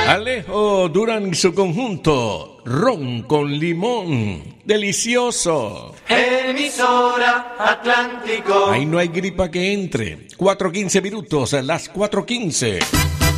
Alejo Durán y su conjunto, ron con limón, delicioso. Emisora Atlántico. Ahí no hay gripa que entre. 4:15 minutos, las 4:15.